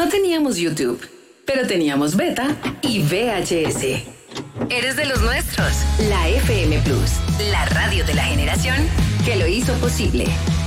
No teníamos YouTube, pero teníamos Beta y VHS. Eres de los nuestros. La FM Plus, la radio de la generación que lo hizo posible.